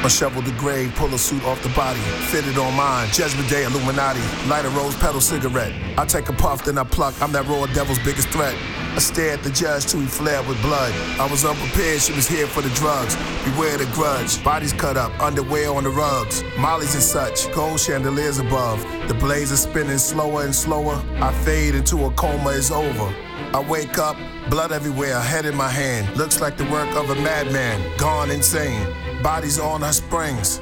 Unshovel the grave, pull a suit off the body, fitted on mine, Judgment Day Illuminati, light a rose petal cigarette. I take a puff, then I pluck, I'm that raw devil's biggest threat. I stare at the judge till he flared with blood. I was unprepared, she was here for the drugs. Beware the grudge, bodies cut up, underwear on the rugs. Mollies and such, gold chandeliers above. The blaze is spinning slower and slower. I fade into a coma, it's over. I wake up, blood everywhere, head in my hand. Looks like the work of a madman, gone insane. Bodies on her springs.